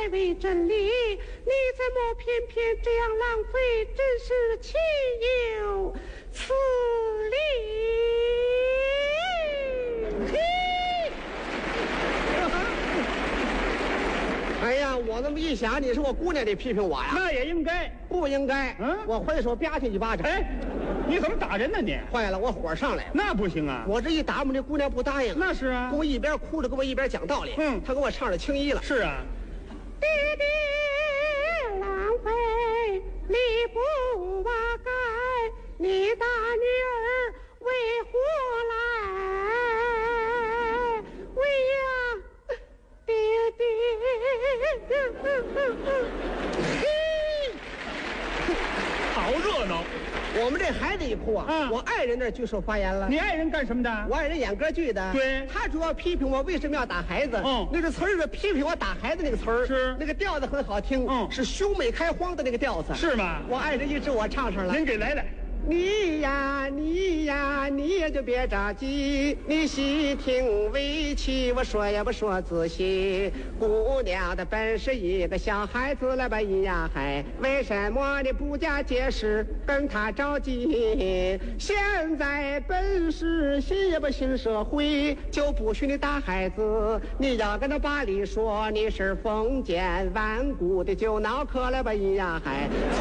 为真理，你怎么偏偏这样浪费？真是岂有此理！嘿！哎呀，我这么一想，你说我姑娘得批评我呀？ 那也应该。 不应该。我回手吧唧一巴掌。 哎，你怎么打人呢你？ 坏了，我火上来了。 那不行啊！ 我这一打，我们这姑娘不答应。 那是啊， 跟我一边哭着，跟我一边讲道理。她给我唱着青衣了。 是啊。 爹爹浪费，理不挖该，你大女儿为何来？为呀，爹爹。 好热闹！ 我们这孩子一哭啊，我爱人那举手发言了。 你爱人干什么的？ 我爱人演歌剧的。 对， 他主要批评我为什么要打孩子。那个词儿是批评我打孩子那个词儿， 是那个调子很好听，是兄妹开荒的那个调子， 是吗？ 我爱人一指我唱上了。 您给来来。 你呀，你呀，你也就别着急，你细听委屈我说呀，我说仔细。姑娘的本是一个小孩子来吧，咿呀嗨，为什么你不加解释，跟他着急？现在本是新也不新社会，就不许你打孩子，你要跟他把理说，你是封建顽固的旧脑壳来吧，咿呀嗨。